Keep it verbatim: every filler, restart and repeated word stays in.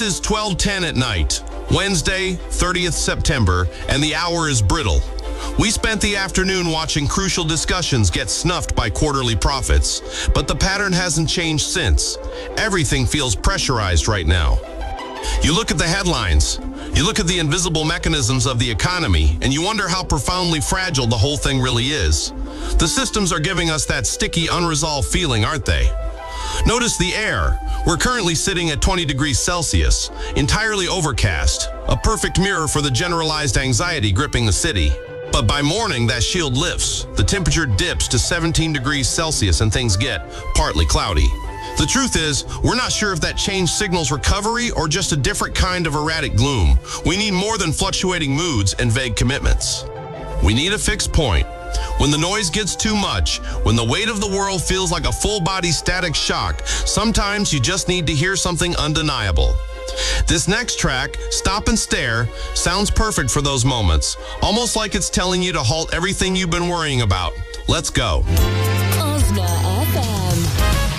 It's twelve ten at night, Wednesday, thirtieth September, and the hour is brittle. We spent the afternoon watching crucial discussions get snuffed by quarterly profits, but the pattern hasn't changed since. Everything feels pressurized right now. You look at the headlines, you look at the invisible mechanisms of the economy, and you wonder how profoundly fragile the whole thing really is. The systems are giving us that sticky, unresolved feeling, aren't they? Notice the air. We're currently sitting at twenty degrees Celsius, entirely overcast, a perfect mirror for the generalized anxiety gripping the city. But by morning, that shield lifts, the temperature dips to seventeen degrees Celsius and things get partly cloudy. The truth is, we're not sure if that change signals recovery or just a different kind of erratic gloom. We need more than fluctuating moods and vague commitments. We need a fixed point. When the noise gets too much, when the weight of the world feels like a full-body static shock, sometimes you just need to hear something undeniable. This next track, Stop and Stare, sounds perfect for those moments, almost like it's telling you to halt everything you've been worrying about. Let's go.